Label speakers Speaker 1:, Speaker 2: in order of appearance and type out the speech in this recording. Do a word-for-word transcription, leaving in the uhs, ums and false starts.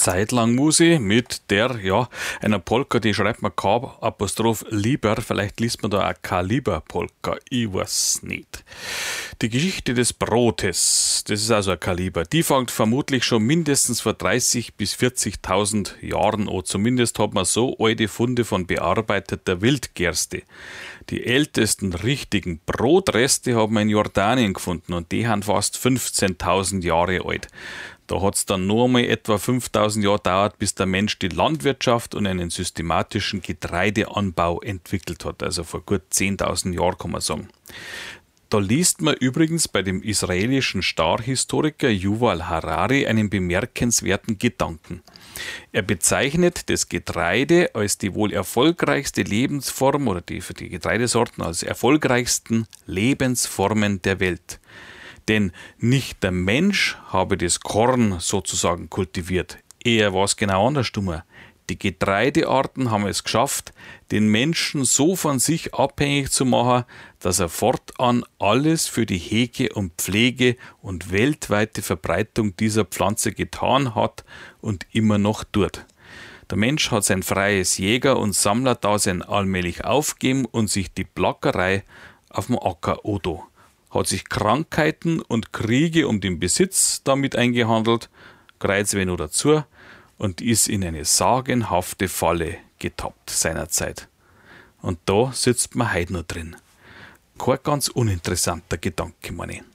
Speaker 1: Zeitlang muss ich mit der, ja, einer Polka, die schreibt man K Apostroph lieber, vielleicht liest man da auch Kaliber-Polka, ich weiß nicht. Die Geschichte des Brotes, das ist also ein Kaliber, die fängt vermutlich schon mindestens vor dreißig bis vierzigtausend Jahren an. Zumindest hat man so alte Funde von bearbeiteter Wildgerste. Die ältesten richtigen Brotreste haben wir in Jordanien gefunden und die haben fast fünfzehntausend Jahre alt. Da hat es dann nur mal etwa fünftausend Jahre gedauert, bis der Mensch die Landwirtschaft und einen systematischen Getreideanbau entwickelt hat. Also vor gut zehntausend Jahren kann man sagen. Da liest man übrigens bei dem israelischen Starhistoriker Yuval Harari einen bemerkenswerten Gedanken. Er bezeichnet das Getreide als die wohl erfolgreichste Lebensform oder die für die Getreidesorten als erfolgreichsten Lebensformen der Welt. Denn nicht der Mensch habe das Korn sozusagen kultiviert, eher war es genau andersrum. Die Getreidearten haben es geschafft, den Menschen so von sich abhängig zu machen, dass er fortan alles für die Hege und Pflege und weltweite Verbreitung dieser Pflanze getan hat und immer noch tut. Der Mensch hat sein freies Jäger- und Sammlerdasein allmählich aufgegeben und sich die Plackerei auf dem Acker odo. Hat sich Krankheiten und Kriege um den Besitz damit eingehandelt, Kreuzweh nur dazu, und ist in eine sagenhafte Falle getappt seinerzeit. Und da sitzt man heute noch drin. Kein ganz uninteressanter Gedanke, meine ich.